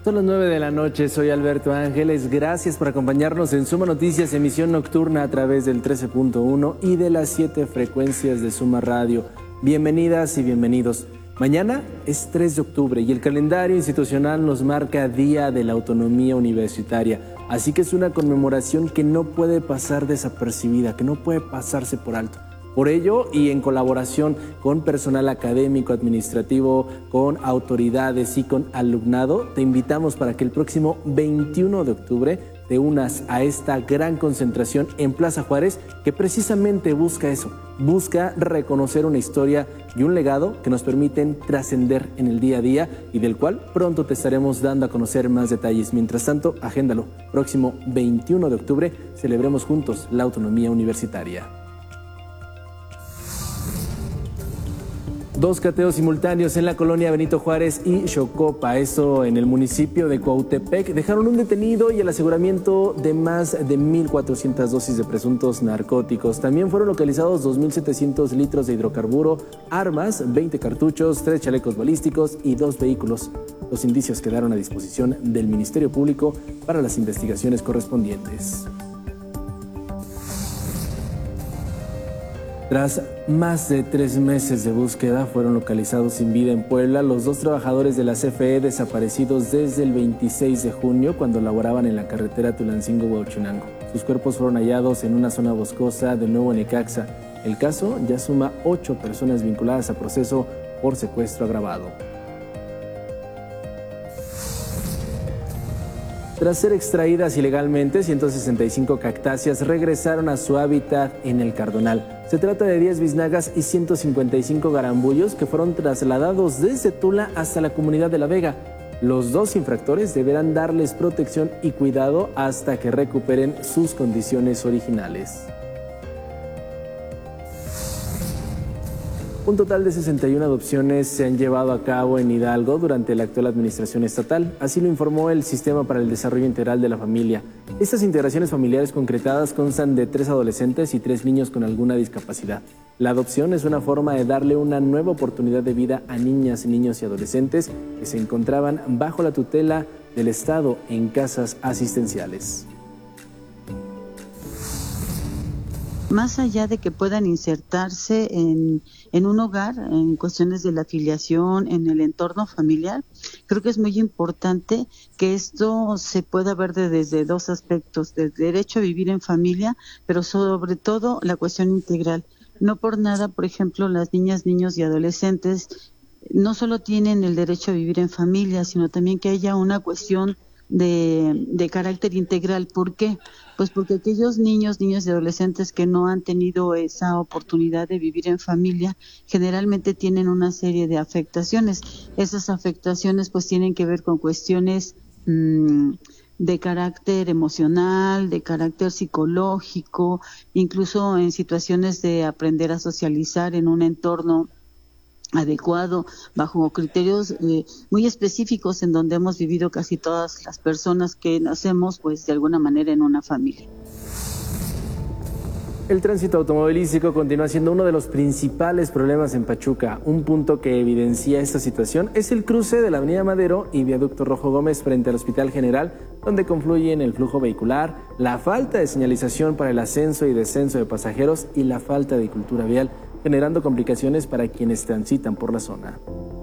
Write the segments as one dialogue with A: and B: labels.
A: Son las 9 de la noche, soy Alberto Ángeles, gracias por acompañarnos en Suma Noticias, emisión nocturna a través del 13.1 y de las 7 frecuencias de Suma Radio. Bienvenidas y bienvenidos. Mañana es 3 de octubre y el calendario institucional nos marca Día de la Autonomía Universitaria, así que es una conmemoración que no puede pasar desapercibida, que no puede pasarse por alto. Por ello, y en colaboración con personal académico, administrativo, con autoridades y con alumnado, te invitamos para que el próximo 21 de octubre te unas a esta gran concentración en Plaza Juárez, que precisamente busca eso, busca reconocer una historia y un legado que nos permiten trascender en el día a día y del cual pronto te estaremos dando a conocer más detalles. Mientras tanto, agéndalo, próximo 21 de octubre celebremos juntos la autonomía universitaria. 2 cateos simultáneos en la colonia Benito Juárez y Xocopa, esto en el municipio de Cuautepec, dejaron un detenido y el aseguramiento de más de 1,400 dosis de presuntos narcóticos. También fueron localizados 2,700 litros de hidrocarburo, armas, 20 cartuchos, 3 chalecos balísticos y 2 vehículos. Los indicios quedaron a disposición del Ministerio Público para las investigaciones correspondientes. Tras más de 3 meses de búsqueda, fueron localizados sin vida en Puebla los 2 trabajadores de la CFE desaparecidos desde el 26 de junio cuando laboraban en la carretera Tulancingo-Huachinango. Sus cuerpos fueron hallados en una zona boscosa de Nuevo Necaxa. El caso ya suma 8 personas vinculadas a proceso por secuestro agravado. Tras ser extraídas ilegalmente, 165 cactáceas regresaron a su hábitat en el Cardonal. Se trata de 10 biznagas y 155 garambullos que fueron trasladados desde Tula hasta la comunidad de La Vega. Los 2 infractores deberán darles protección y cuidado hasta que recuperen sus condiciones originales. Un total de 61 adopciones se han llevado a cabo en Hidalgo durante la actual administración estatal, así lo informó el Sistema para el Desarrollo Integral de la Familia. Estas integraciones familiares concretadas constan de 3 adolescentes y 3 niños con alguna discapacidad. La adopción es una forma de darle una nueva oportunidad de vida a niñas, niños y adolescentes que se encontraban bajo la tutela del Estado en casas asistenciales.
B: Más allá de que puedan insertarse en un hogar, en cuestiones de la afiliación, en el entorno familiar, creo que es muy importante que esto se pueda ver desde 2 aspectos, del derecho a vivir en familia, pero sobre todo la cuestión integral. No por nada, por ejemplo, las niñas, niños y adolescentes no solo tienen el derecho a vivir en familia, sino también que haya una cuestión de carácter integral. ¿Por qué? Pues porque aquellos niños y adolescentes que no han tenido esa oportunidad de vivir en familia generalmente tienen una serie de afectaciones. Esas afectaciones pues tienen que ver con cuestiones de carácter emocional, de carácter psicológico, incluso en situaciones de aprender a socializar en un entorno adecuado, bajo criterios muy específicos en donde hemos vivido casi todas las personas que nacemos pues de alguna manera en una familia.
A: El tránsito automovilístico continúa siendo uno de los principales problemas en Pachuca. Un punto que evidencia esta situación es el cruce de la Avenida Madero y Viaducto Rojo Gómez frente al Hospital General, donde confluyen el flujo vehicular, la falta de señalización para el ascenso y descenso de pasajeros y la falta de cultura vial, generando complicaciones para quienes transitan por la zona.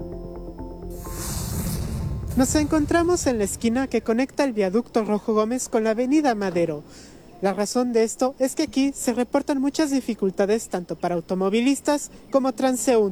C: Nos encontramos en la esquina que conecta el Viaducto Rojo Gómez con la Avenida Madero. La razón de esto es que aquí se reportan muchas dificultades tanto para automovilistas como transeúntes.